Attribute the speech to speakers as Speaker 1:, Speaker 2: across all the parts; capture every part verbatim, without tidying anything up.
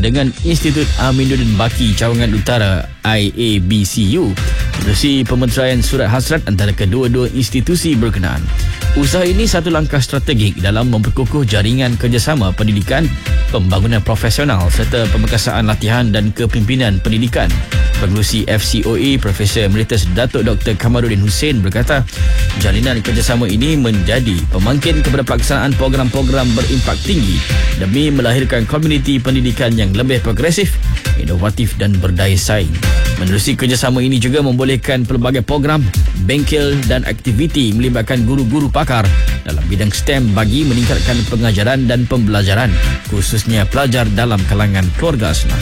Speaker 1: dengan Institut Aminuddin Baki Cawangan Utara I A B C U menerusi pemerintaian surat hasrat antara kedua-dua institusi berkenaan. Usaha ini satu langkah strategik dalam memperkukuh jaringan kerjasama pendidikan, pembangunan profesional serta pemekasaan latihan dan kepimpinan pendidikan. Pengerusi F C O A Profesor Emeritus Datuk Doktor Kamaruddin Hussein berkata, jalinan kerjasama ini menjadi pemangkin kepada pelaksanaan program-program berimpak tinggi demi melahirkan komuniti pendidikan yang lebih progresif, inovatif dan berdaya saing. Menerusi kerjasama ini juga membolehkan pelbagai program, bengkel dan aktiviti melibatkan guru-guru pakar dalam bidang STEM bagi meningkatkan pengajaran dan pembelajaran, khususnya pelajar dalam kalangan keluarga asnaf.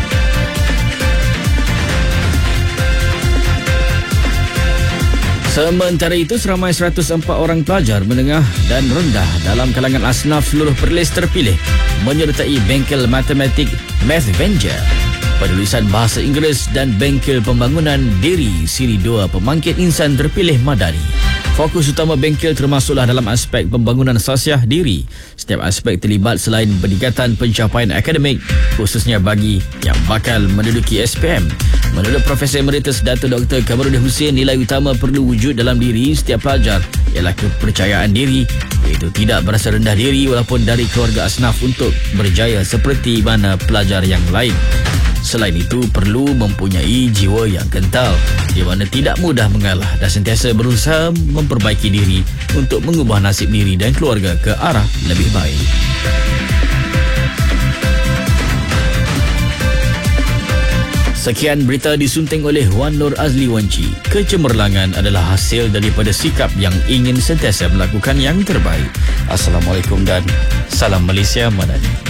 Speaker 1: Sementara itu, seramai seratus empat orang pelajar menengah dan rendah dalam kalangan asnaf seluruh Perlis terpilih menyertai bengkel matematik MathVenture, penulisan bahasa Inggeris dan bengkel pembangunan diri siri dua pemangkit insan terpilih Madani. Fokus utama bengkel termasuklah dalam aspek pembangunan sasiah diri. Setiap aspek terlibat selain peningkatan pencapaian akademik, khususnya bagi yang bakal menduduki S P M. Menurut Profesor Emeritus Datuk Doktor Kamaruddin Hussein, nilai utama perlu wujud dalam diri setiap pelajar ialah kepercayaan diri, iaitu tidak berasa rendah diri walaupun dari keluarga asnaf untuk berjaya seperti mana pelajar yang lain. Selain itu, perlu mempunyai jiwa yang kental di mana tidak mudah mengalah dan sentiasa berusaha memperbaiki diri untuk mengubah nasib diri dan keluarga ke arah lebih baik. Sekian berita disunting oleh Wan Nur Azli Wanci. Kecemerlangan adalah hasil daripada sikap yang ingin sentiasa melakukan yang terbaik. Assalamualaikum dan salam Malaysia Madani.